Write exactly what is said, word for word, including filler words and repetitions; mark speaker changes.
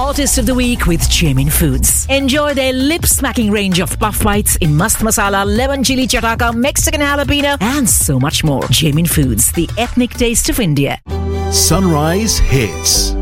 Speaker 1: Hottest of the week with Jamin Foods. Enjoy their lip-smacking range of puff bites in mast masala, lemon chili chataka, Mexican jalapeno, and so much more. Jamin Foods, the ethnic taste of India.
Speaker 2: Sunrise Hits.